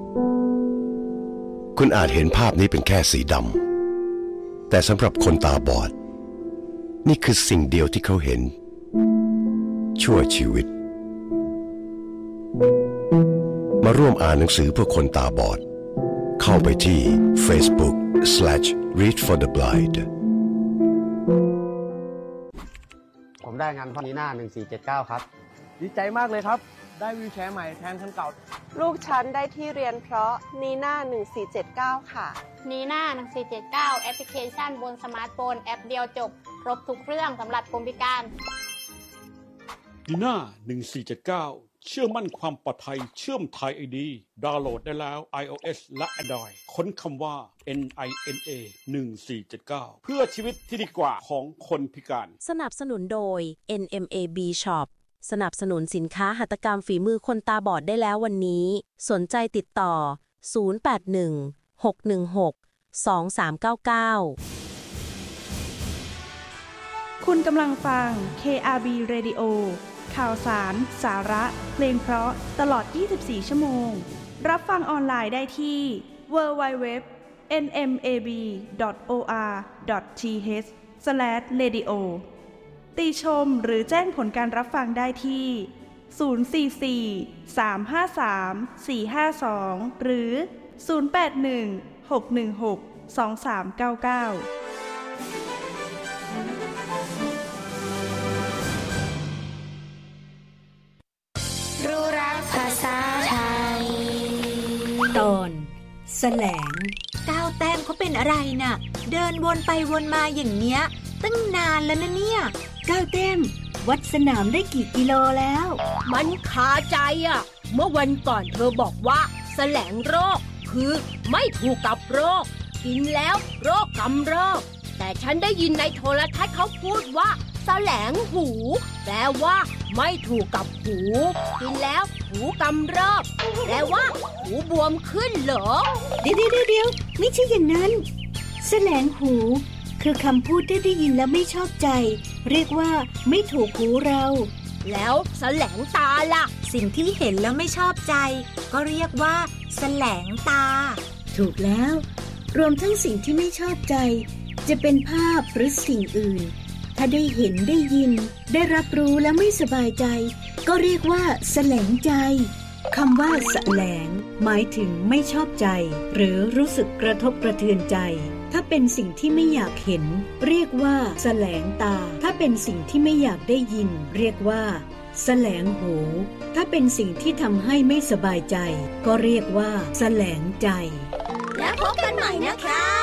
คุณอาจเห็นภาพนี้เป็นแค่สีดำแต่สำหรับคนตาบอดนี่คือสิ่งเดียวที่เขาเห็นชั่วชีวิตมาร่วมอ่านหนังสือเพื่อคนตาบอดเข้าไปที่ Facebook/Read for the Blind ผมได้งานพ่อนีน่า1479ครับดีใจมากเลยครับได้วีลแชร์ใหม่แทนคันเก่าลูกฉันได้ที่เรียนเพราะนีน่า1479ค่ะนีน่า1479แอปพลิเคชันบนสมาร์ทโฟนแอปเดียวจบครบทุกเรื่องสำหรับคนพิการนีน่า1479เชื่อมั่นความปลอดภัยเชื่อมไทย ID ดาวน์โหลดได้แล้ว iOS และ Android ค้นคำว่า NINA 1479เพื่อชีวิตที่ดีกว่าของคนพิการสนับสนุนโดย NMAB Shop สนับสนุนสินค้าหัตถกรรมฝีมือคนตาบอดได้แล้ววันนี้สนใจติดต่อ0816112399 คุณกำลังฟัง KRB Radio ข่าวสารสาระเพลงเพราะตลอด24ชั่วโมงรับฟังออนไลน์ได้ที่ www.nmab.or.th/radio ติชมหรือแจ้งผลการรับฟังได้ที่044-353-452หรือ081-616-2399 รู้รักภาษาไทยตอนแสลงก้าวแต้มเขาเป็นอะไรน่ะเดินวนไปวนมาอย่างเนี้ยตั้งนานแล้วนะเนี่ยก้าวแต้มวัดสนามได้กี่กิโลแล้วมันคาใจอ่ะเมื่อวันก่อนเธอบอกว่าแสลงโรคคือไม่ถูกกับโรคกินแล้วโรคกำเริบแต่ฉันได้ยินในโทรทัศน์เขาพูดว่าแสลงหูแปลว่าไม่ถูกกับหูกินแล้วหูกำเริบแปลว่าหูบวมขึ้นเหรอเดี๋ยวไม่ใช่อย่างนั้นแสลงหูคือคำพูดที่ได้ยินแล้วไม่ชอบใจเรียกว่าไม่ถูกหูเราแล้วแสลงตาล่ะสิ่งที่เห็นแล้วไม่ชอบใจก็เรียกว่าแสลงตาถูกแล้วรวมทั้งสิ่งที่ไม่ชอบใจจะเป็นภาพหรือสิ่งอื่นถ้าได้เห็นได้ยินได้รับรู้แล้วไม่สบายใจก็เรียกว่าแสลงใจคำว่าแสลงหมายถึงไม่ชอบใจหรือรู้สึกกระทบกระเทือนใจถ้าเป็นสิ่งที่ไม่อยากเห็นเรียกว่าแสลงตาถ้าเป็นสิ่งที่ไม่อยากได้ยินเรียกว่าแสลงหูถ้าเป็นสิ่งที่ทำให้ไม่สบายใจก็เรียกว่าแสลงใจแล้วพบกันใหม่นะคะ